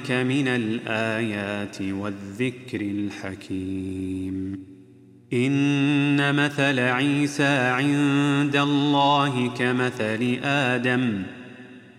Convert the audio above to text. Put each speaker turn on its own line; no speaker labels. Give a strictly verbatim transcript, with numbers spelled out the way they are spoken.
من الآيات والذكر الحكيم. إن مثل عيسى عند الله كمثل آدم